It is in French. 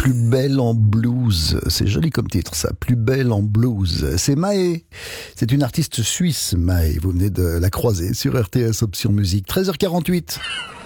Plus belle en blues. C'est joli comme titre, ça. Plus belle en blues. C'est Maë. C'est une artiste suisse, Maë. Vous venez de la croiser sur RTS Option Musique. 13h48.